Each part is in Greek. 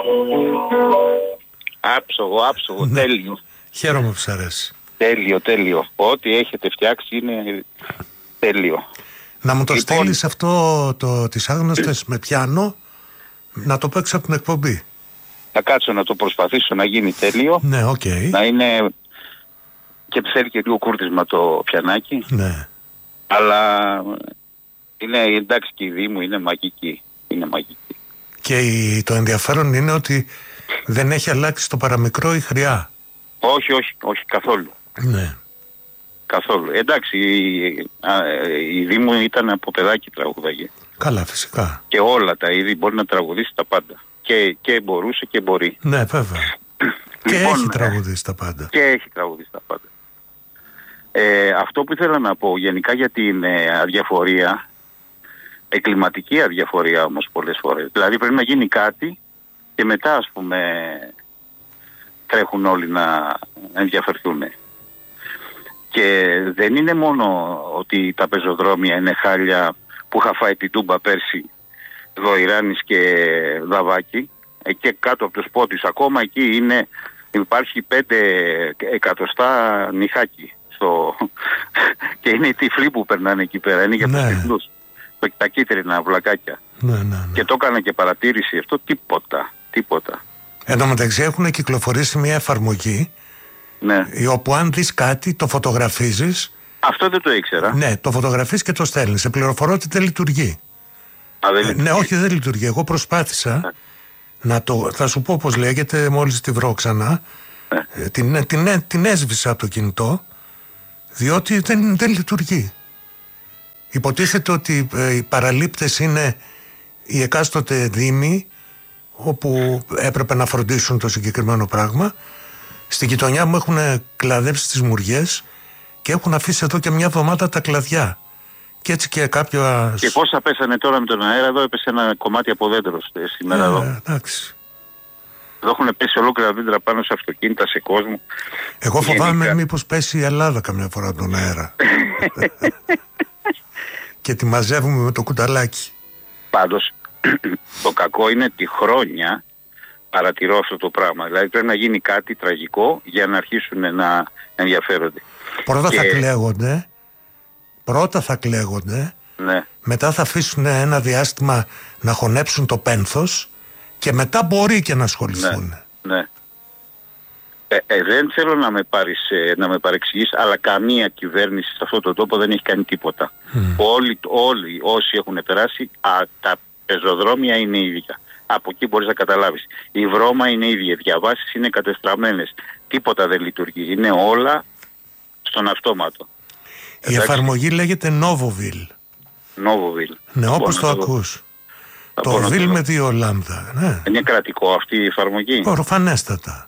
Άψογο, τέλειο. Χαίρομαι που σ' αρέσει. Τέλειο. Ό,τι έχετε φτιάξει είναι τέλειο. Να μου το στείλεις αυτό τις άγνωστες με πιάνο, να το παίξω από την εκπομπή. Θα κάτσω να το προσπαθήσω να γίνει τέλειο. Ναι, οκ. Να είναι... Και θέλει και λίγο κούρτισμα το πιανάκι. Ναι. Αλλά είναι εντάξει και η Δήμου είναι μαγική. Και το ενδιαφέρον είναι ότι δεν έχει αλλάξει το παραμικρό η χρειά. Όχι καθόλου. Ναι. Καθόλου. Εντάξει, η Δήμου ήταν από παιδάκι τραγουδάγε. Καλά, φυσικά. Και όλα τα είδη μπορεί να τραγουδήσει τα πάντα. Και μπορούσε και μπορεί. Ναι, βέβαια. Και έχει τραγουδήσει τα πάντα. Αυτό που ήθελα να πω γενικά για την αδιαφορία, εγκληματική αδιαφορία όμως πολλές φορές. Δηλαδή πρέπει να γίνει κάτι και μετά ας πούμε τρέχουν όλοι να ενδιαφερθούν. Και δεν είναι μόνο ότι τα πεζοδρόμια είναι χάλια που είχα φάει την Τούμπα πέρσι, Δοϊράνης και Δαβάκη, και κάτω από το σπότις ακόμα εκεί υπάρχει 5 εκατοστά νυχάκι και είναι οι τυφλοί που περνάνε εκεί πέρα, είναι για τους τυφλούς, τα κίτρινα βλακάκια. Ναι. Και το έκανα και παρατήρηση αυτό, τίποτα. Εν τω μεταξύ έχουν κυκλοφορήσει μια εφαρμογή, ναι, όπου αν δεις κάτι το φωτογραφίζεις. Αυτό δεν το ήξερα. Ναι, το φωτογραφίζεις και το στέλνεις. Σε πληροφορώ ότι δεν λειτουργεί. Ναι, όχι, δεν λειτουργεί. Εγώ προσπάθησα θα σου πω πώς λέγεται μόλις τη βρω ξανά. Την έσβησα από το κινητό, διότι δεν λειτουργεί. Υποτίθεται ότι οι παραλήπτες είναι οι εκάστοτε δήμοι όπου έπρεπε να φροντίσουν το συγκεκριμένο πράγμα. Στην γειτονιά μου έχουν κλαδέψει τις μουριές και έχουν αφήσει εδώ και μια εβδομάδα τα κλαδιά. Και έτσι και κάποια... Και πόσα πέσανε τώρα με τον αέρα, εδώ έπεσε ένα κομμάτι από δέντρο σήμερα εδώ. Εντάξει. Εδώ έχουν πέσει ολόκληρα δέντρα πάνω σε αυτοκίνητα, σε κόσμο. Εγώ φοβάμαι μήπως πέσει η Ελλάδα καμιά φορά από τον αέρα. Και τη μαζεύουμε με το κουταλάκι. Πάντως, το κακό είναι ότι χρόνια παρατηρώ αυτό το πράγμα. Δηλαδή πρέπει να γίνει κάτι τραγικό για να αρχίσουν να ενδιαφέρονται. Πρώτα θα κλαίγονται, ναι, μετά θα αφήσουν ένα διάστημα να χωνέψουν το πένθος και μετά μπορεί και να ασχοληθούν. Ναι. Δεν θέλω να με παρεξηγείς, αλλά καμία κυβέρνηση σε αυτόν τον τόπο δεν έχει κάνει τίποτα. Όλοι όσοι έχουν περάσει, τα πεζοδρόμια είναι ίδια. Από εκεί μπορείς να καταλάβεις. Η βρώμα είναι ίδια, οι διαβάσεις είναι κατεστραμμένες. Τίποτα δεν λειτουργεί. Είναι όλα στον αυτόματο. Η εφαρμογή λέγεται Novoville. Ναι, όπως το ακούς. Το Ville με 2 λάμδα. Ναι. Είναι κρατικό αυτή η εφαρμογή. Προφανέστατα.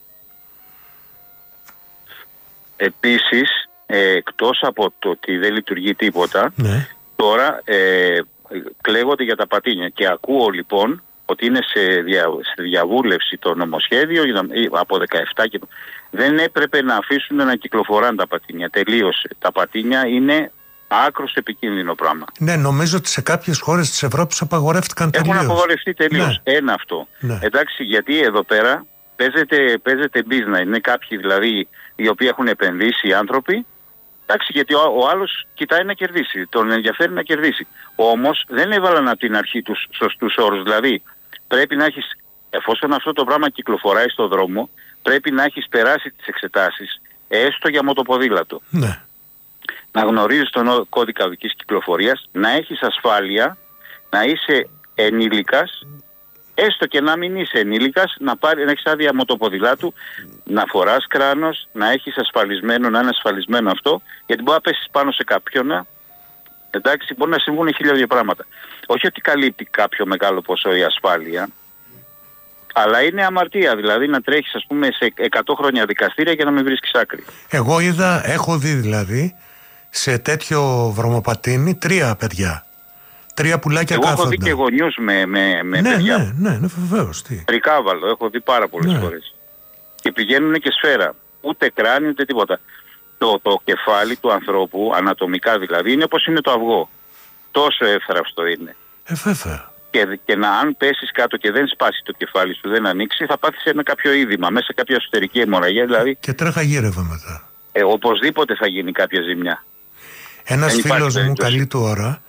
Επίσης, εκτός από το ότι δεν λειτουργεί τίποτα, ναι, τώρα κλαίγονται για τα πατίνια. Και ακούω λοιπόν ότι είναι σε διαβούλευση το νομοσχέδιο από 17 και... Δεν έπρεπε να αφήσουν να κυκλοφοράνε τα πατίνια. Τελείωσε. Τα πατίνια είναι άκρως επικίνδυνο πράγμα. Ναι, νομίζω ότι σε κάποιες χώρες της Ευρώπης απαγορεύτηκαν τελείως. Έχουν απαγορευτεί τελείως. Ναι. Ένα αυτό. Ναι. Εντάξει, γιατί εδώ πέρα παίζεται business. Είναι κάποιοι δηλαδή οι οποίοι έχουν επενδύσει οι άνθρωποι. Εντάξει, γιατί ο άλλος κοιτάει να κερδίσει. Τον ενδιαφέρει να κερδίσει. Όμως δεν έβαλαν από την αρχή τους σωστούς όρους. Δηλαδή πρέπει να έχεις, εφόσον αυτό το πράγμα κυκλοφοράει στον δρόμο, πρέπει να έχεις περάσει τις εξετάσεις, έστω για μοτοποδήλατο. Ναι. Να γνωρίζεις τον κώδικα οδικής κυκλοφορίας, να έχεις ασφάλεια, να είσαι ενήλικας, έστω και να μην είσαι ενήλικας, να έχεις άδεια μοτοποδηλάτου, να φοράς κράνος, να έχεις ασφαλισμένο, να είναι ασφαλισμένο αυτό, γιατί μπορεί να πέσεις πάνω σε κάποιον, εντάξει, μπορεί να συμβούν 1000 πράγματα. Όχι ότι καλύπτει κάποιο μεγάλο ποσό η ασφάλεια, αλλά είναι αμαρτία, δηλαδή να τρέχεις ας πούμε σε 100 χρόνια δικαστήρια και να μην βρίσκεις άκρη. Εγώ έχω δει δηλαδή σε τέτοιο βρωμοπατίνι 3 παιδιά. 3 πουλάκια κάθοντα. Εγώ έχω δει και γονιούς με παιδιά. Ναι, βεβαίως. Τρικάβαλο, έχω δει πάρα πολλές φορές. Και πηγαίνουν και σφαίρα. Ούτε κράνη ούτε τίποτα. Το κεφάλι του ανθρώπου, ανατομικά δηλαδή, είναι όπως είναι το αυγό. Τόσο εύθραυστο είναι. Βέβαια. και αν πέσεις κάτω και δεν σπάσει το κεφάλι σου, δεν ανοίξει, θα πάθεις ένα κάποιο είδημα, μέσα σε κάποια εσωτερική αιμορραγία δηλαδή. Και τρέχα γύρευα μετά. Οπωσδήποτε θα γίνει κάποια ζημιά. Ένας φίλος μου καλή του ώρα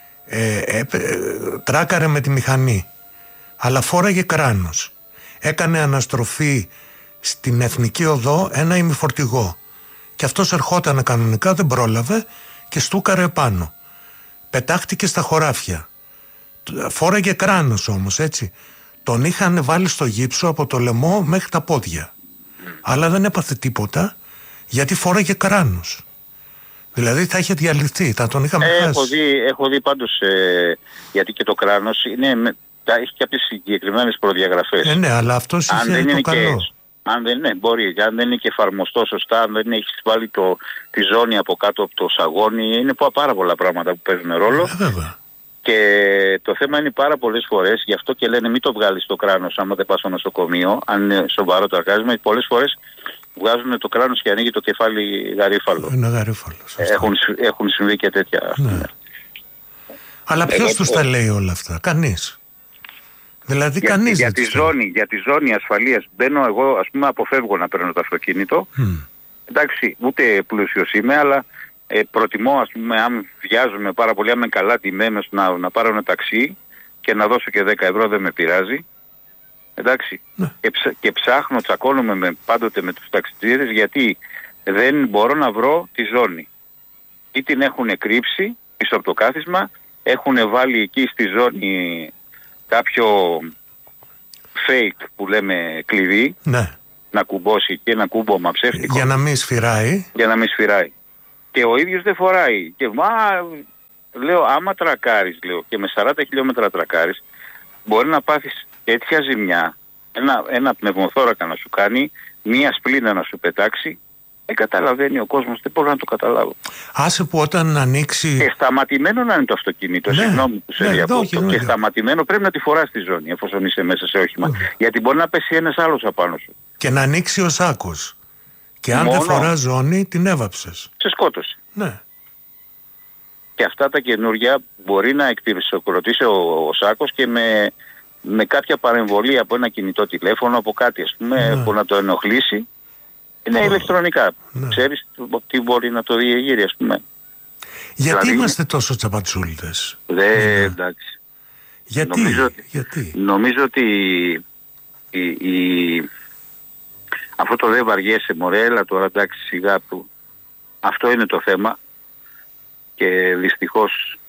τράκαρε με τη μηχανή, αλλά φόραγε κράνος. Έκανε αναστροφή στην Εθνική Οδό ένα ημιφορτηγό και αυτός ερχόταν κανονικά, δεν πρόλαβε και στούκαρε επάνω. Πετάχτηκε στα χωράφια. Φόραγε κράνος όμως, έτσι. Τον είχαν βάλει στο γύψο από το λαιμό μέχρι τα πόδια. Αλλά δεν έπαθε τίποτα γιατί φόραγε κράνος. Δηλαδή θα είχε διαλυθεί, θα τον είχαμε χάσει. Έχω δει πάντως, γιατί και το κράνος έχει κάποιες συγκεκριμένες προδιαγραφές. Ναι, αλλά αυτός είχε το καλό. Αν δεν είναι και εφαρμοστό σωστά, αν δεν έχεις βάλει τη ζώνη από κάτω από το σαγόνι, είναι πάρα πολλά πράγματα που παίζουν ρόλο. Βέβαια. Και το θέμα είναι πάρα πολλές φορές, γι' αυτό και λένε μην το βγάλεις το κράνος άμα δεν πας στο νοσοκομείο, αν είναι σοβαρό το αρκάσμα. Πολλές φορές βγάζουν το κράνος και ανοίγει το κεφάλι γαρίφαλο. Είναι γαρίφαλο. Έχουν συμβεί και τέτοια. Ναι. Αλλά ποιος τους τα λέει όλα αυτά? Κανείς. Δηλαδή κανείς για τη ζώνη ασφαλείας μπαίνω εγώ, ας πούμε, αποφεύγω να παίρνω το αυτοκίνητο. Εντάξει, ούτε πλούσιος είμαι, αλλά προτιμώ, ας πούμε, αν βιάζομαι πάρα πολύ, αν είμαι καλά τιμένος, να πάρω ένα ταξί και να δώσω και 10 ευρώ, δεν με πειράζει. Εντάξει. Ναι. Και τσακώνομαι πάντοτε με τους ταξιτζίδες, γιατί δεν μπορώ να βρω τη ζώνη. Ή την έχουν κρύψει πίσω από το κάθισμα, έχουν βάλει εκεί στη ζώνη κάποιο fake που λέμε κλειδί, ναι, να κουμπώσει και ένα κούμπομα ψεύτικο. Για να μην σφυράει. Και ο ίδιος δεν φοράει. Και λέω, άμα τρακάρεις, λέω, και με 40 χιλιόμετρα τρακάρεις, μπορεί να πάθεις τέτοια ζημιά, ένα πνευμοθώρακα να σου κάνει, μία σπλήνα να σου πετάξει. Δεν καταλαβαίνει ο κόσμος, δεν μπορώ να το καταλάβω. Άσε που όταν ανοίξει... Και σταματημένο να είναι το αυτοκίνητο, συγγνώμη που σε διακόπτω. Και σταματημένο πρέπει να τη φοράς τη ζώνη, εφόσον είσαι μέσα σε όχημα. Γιατί μπορεί να πέσει ένας άλλος απάνω σου. Και να ανοίξει ο σάκος. Και αν δεν φοράς ζώνη, την έβαψες. Σε σκότωσε. Ναι. Και αυτά τα καινούργια μπορεί να εκτυπωσιοκροτήσει ο σάκος και με κάποια παρεμβολή από ένα κινητό τηλέφωνο, από κάτι, ας πούμε, που να το ενοχλήσει. Είναι ηλεκτρονικά. Ναι. Ξέρεις τι μπορεί να το διεγείρει, ας πούμε. Γιατί δηλαδή, είμαστε τόσο τσαπατσούλητες? Εντάξει. Γιατί? Νομίζω ότι αυτό το δεν βαριέσαι μωρέ, έλα τώρα, εντάξει, σιγά του. Αυτό είναι το θέμα. Και δυστυχώς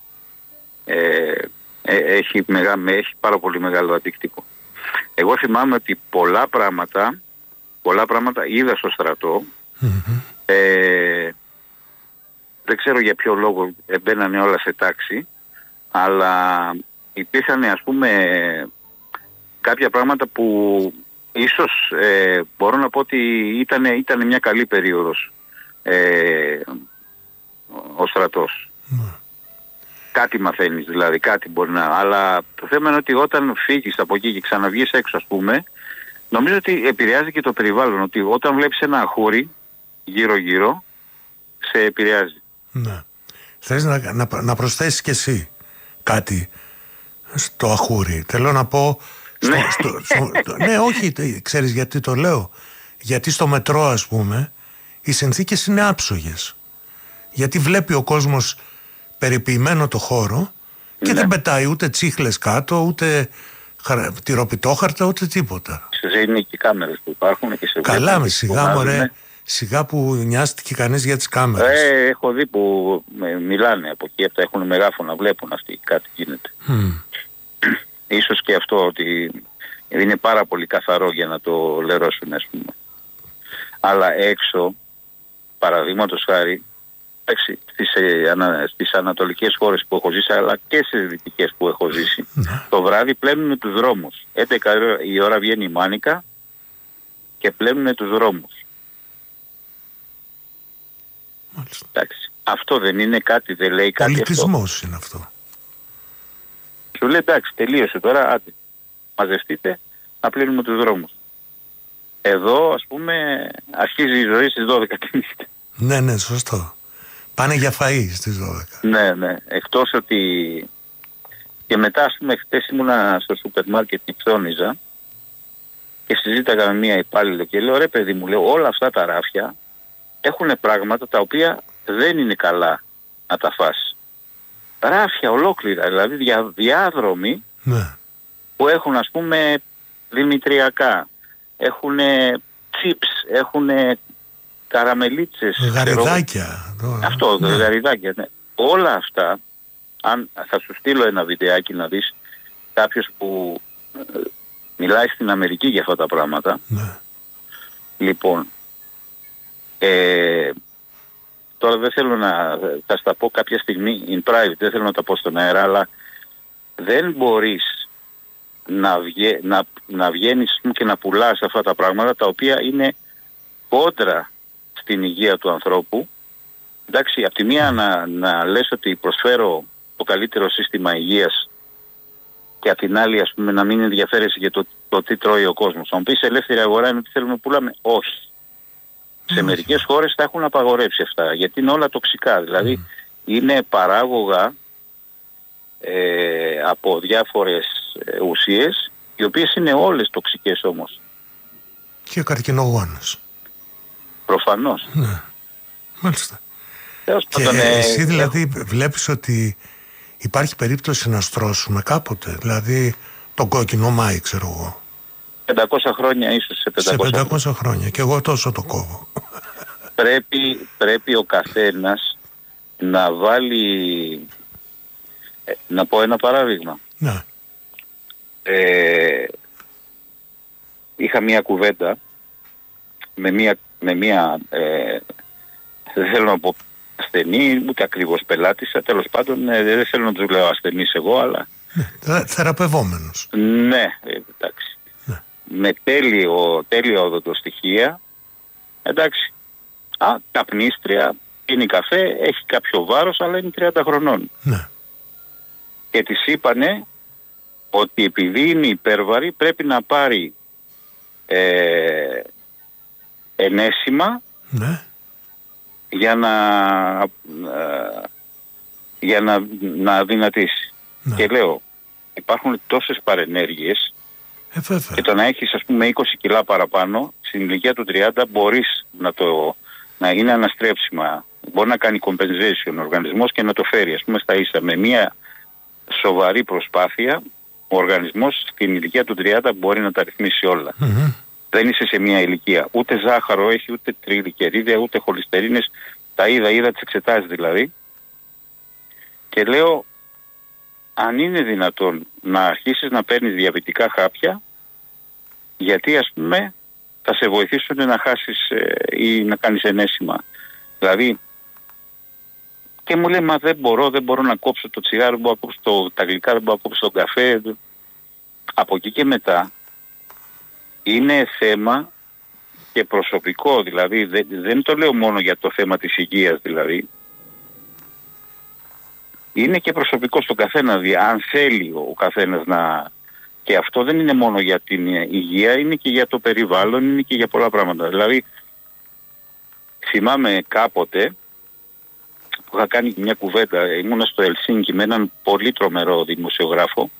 έχει πάρα πολύ μεγάλο αντίκτυπο. Εγώ θυμάμαι ότι πολλά πράγματα είδα στο στρατό. Δεν ξέρω για ποιο λόγο μπαίνανε όλα σε τάξη, αλλά υπήρχαν, ας πούμε, κάποια πράγματα που ίσως μπορώ να πω ότι ήταν μια καλή περίοδος ο στρατός. Κάτι μαθαίνεις, δηλαδή κάτι μπορεί να... Αλλά το θέμα είναι ότι όταν φύγεις από εκεί και ξαναβγείς έξω, ας πούμε, νομίζω ότι επηρεάζει και το περιβάλλον, ότι όταν βλέπεις ένα αχούρι γύρω-γύρω, σε επηρεάζει. Ναι. Θες να προσθέσεις κι εσύ κάτι στο αχούρι? Θέλω να πω... Ναι, όχι, ξέρεις γιατί το λέω? Γιατί στο μετρό, ας πούμε, οι συνθήκες είναι άψογες. Γιατί βλέπει ο κόσμος περιποιημένο το χώρο και δεν πετάει ούτε τσίχλες κάτω, ούτε τυροπιτόχαρτα, ούτε τίποτα. Είναι και κάμερες που υπάρχουν και σε... Καλά, με σιγά μωρέ, σιγά που νοιάστηκε κανείς για τις κάμερες. Έχω δει που μιλάνε από εκεί, έχουν μεγάφωνα, βλέπουν αυτοί κάτι γίνεται. Ίσως και αυτό ότι είναι πάρα πολύ καθαρό για να το λερώσουν, ας πούμε. Αλλά έξω, παραδείγματος χάρη, στις ανατολικές χώρες που έχω ζήσει, αλλά και στις δυτικές που έχω ζήσει, το βράδυ πλένουν τους δρόμους. 11 η ώρα βγαίνει η μάνικα και πλένουν τους δρόμους. Εντάξει, αυτό δεν είναι κάτι, δεν λέει κάτι? Πολιτισμός είναι αυτό. Σου λέει εντάξει, τελείωσε τώρα, άντε, μαζευτείτε να πλύνουμε τους δρόμους. Εδώ, ας πούμε, αρχίζει η ζωή στις 12 τη νύχτα. Ναι, σωστό. Πάνε για φαΐ στις 12. Ναι. Εκτός ότι Και μετά, ας πούμε, χτες ήμουνα στο σούπερ μάρκετ και ψώνιζα και συζήταγα με μία υπάλληλο και λέω, ρε παιδί μου, λέω, όλα αυτά τα ράφια έχουν πράγματα τα οποία δεν είναι καλά να τα φας. Ράφια ολόκληρα, δηλαδή διάδρομοι, ναι, που έχουν, ας πούμε, δημητριακά, έχουν chips, έχουν καραμελίτσες, γαριδάκια. Αυτό, ναι, γαριδάκια, ναι. Όλα αυτά, αν θα σου στείλω ένα βιντεάκι να δεις κάποιος που μιλάει στην Αμερική για αυτά τα πράγματα. Ναι. Λοιπόν, τώρα δεν θέλω θα στα πω κάποια στιγμή in private, δεν θέλω να τα πω στον αέρα, αλλά δεν μπορείς να βγαίνεις και να πουλάς αυτά τα πράγματα τα οποία είναι κόντρα στην υγεία του ανθρώπου. Εντάξει, από τη μία να λες ότι προσφέρω το καλύτερο σύστημα υγείας και από την άλλη, ας πούμε, να μην ενδιαφέρεσαι για το τι τρώει ο κόσμος. Αν πεις ελεύθερη αγορά είναι ότι θέλουμε να πουλάμε. Όχι. Σε μερικές χώρες τα έχουν απαγορεύσει αυτά, γιατί είναι όλα τοξικά. Δηλαδή είναι παράγωγα από διάφορες ουσίες, οι οποίες είναι όλες τοξικές όμως. Και καρκινογόνες. Προφανώς. Ναι. Μάλιστα. Και εσύ δηλαδή βλέπεις ότι υπάρχει περίπτωση να στρώσουμε κάποτε, δηλαδή τον κόκκινο Μάη, ξέρω εγώ. 500 χρόνια ίσως, σε 500 χρόνια και εγώ τόσο το κόβω. Πρέπει ο καθένας να βάλει, να πω ένα παράδειγμα. Ναι. Είχα μία κουβέντα με μία δεν θέλω να πω ασθενή, ούτε ακριβώς πελάτησα, τέλος πάντων δεν θέλω να τους λέω ασθενής εγώ, αλλά... Ναι, θεραπευόμενος. Ναι, εντάξει. Ναι. Με τέλεια οδοντοστοιχεία, εντάξει. Καπνίστρια, πίνει καφέ, έχει κάποιο βάρος, αλλά είναι 30 χρονών. Ναι. Και της είπανε ότι επειδή είναι υπέρβαρη πρέπει να πάρει ενέσιμα, ναι, για να δυνατήσει. Ναι. Και λέω, υπάρχουν τόσες παρενέργειες και το να έχεις, ας πούμε, 20 κιλά παραπάνω στην ηλικία του 30 μπορείς να είναι αναστρέψιμα, μπορεί να κάνει compensation ο οργανισμός και να το φέρει, ας πούμε, στα ίσα. Με μια σοβαρή προσπάθεια ο οργανισμός στην ηλικία του 30 μπορεί να τα ρυθμίσει όλα. Mm-hmm. Δεν είσαι σε μια ηλικία, ούτε ζάχαρο έχει, ούτε τριγλικερίδια, ούτε χολυστερίνες. Τα είδα τις εξετάσεις δηλαδή. Και λέω, αν είναι δυνατόν να αρχίσεις να παίρνεις διαβητικά χάπια, γιατί, ας πούμε, θα σε βοηθήσουν να χάσεις ή να κάνεις ενέσιμα. Δηλαδή, και μου λέει, μα δεν μπορώ να κόψω το τσιγάρο, δεν μπορώ να κόψω τα γλυκά, δεν μπορώ να κόψω τον καφέ. Από εκεί και μετά είναι θέμα και προσωπικό, δηλαδή δεν το λέω μόνο για το θέμα της υγείας, δηλαδή είναι και προσωπικό στον καθένα, αν θέλει ο καθένας να... Και αυτό δεν είναι μόνο για την υγεία, είναι και για το περιβάλλον, είναι και για πολλά πράγματα. Δηλαδή θυμάμαι κάποτε που είχα κάνει μια κουβέντα, ήμουνα στο Ελσίνκι με έναν πολύ τρομερό δημοσιογράφο,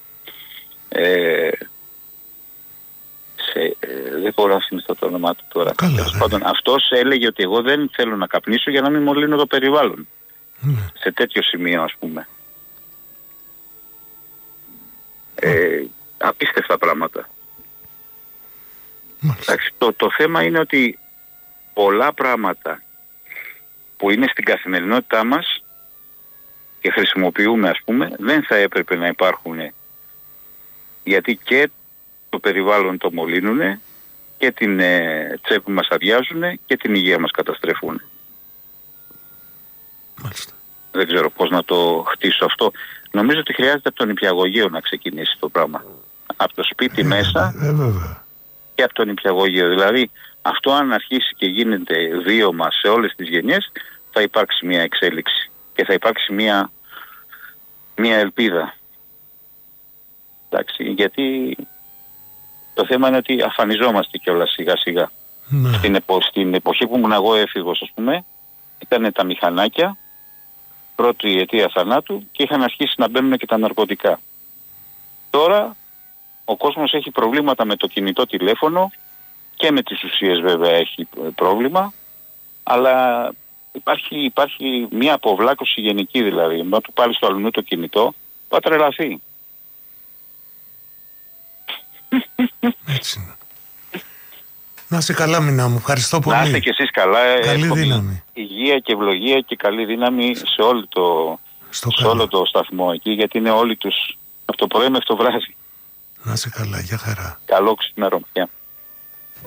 δεν μπορώ να θυμηθώ το όνομά του τώρα. Αυτός έλεγε ότι εγώ δεν θέλω να καπνίσω για να μην μολύνω το περιβάλλον. Σε τέτοιο σημείο, ας πούμε. Απίστευτα πράγματα. Εντάξει, το θέμα είναι ότι πολλά πράγματα που είναι στην καθημερινότητά μας και χρησιμοποιούμε, ας πούμε, δεν θα έπρεπε να υπάρχουν, γιατί και το περιβάλλον το μολύνουνε και την τσέπη μας αδειάζουνε και την υγεία μας καταστρέφουνε. Μάλιστα. Δεν ξέρω πώς να το χτίσω αυτό. Νομίζω ότι χρειάζεται από τον νηπιαγωγείο να ξεκινήσει το πράγμα. Από το σπίτι μέσα και από τον νηπιαγωγείο. Δηλαδή αυτό αν αρχίσει και γίνεται βίωμα σε όλες τις γενιές, θα υπάρξει μια εξέλιξη και θα υπάρξει μια ελπίδα. Εντάξει, γιατί το θέμα είναι ότι αφανιζόμαστε κιόλας σιγά σιγά. Ναι. Στην εποχή που ήμουν εγώ έφηβος, ας πούμε, ήταν τα μηχανάκια, πρώτη αιτία θανάτου, και είχαν αρχίσει να μπαίνουν και τα ναρκωτικά. Τώρα ο κόσμος έχει προβλήματα με το κινητό τηλέφωνο και με τις ουσίες βέβαια έχει πρόβλημα, αλλά υπάρχει μια αποβλάκωση γενική, δηλαδή. Ενώ του πάλι στο αλλού το κινητό, θα τρελαθεί. Έτσι είναι. Να είσαι καλά, Μινά μου. Ευχαριστώ πολύ. Να είστε κι εσείς καλά. Καλή δύναμη. Υγεία και ευλογία και καλή δύναμη σε όλο το σταθμό εκεί, γιατί είναι όλοι τους από το πρωί μέχρι το βράδυ. Να είσαι καλά. Γεια χαρά. Καλό ξημέρωμα.